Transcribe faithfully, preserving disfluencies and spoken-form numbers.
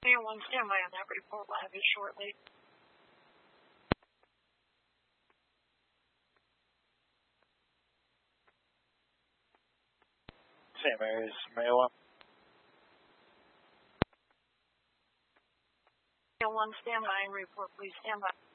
Saint one, stand by on that report. We'll have you shortly. Saint Mary's, Maywa. Saint one, stand by and report, please. Stand by.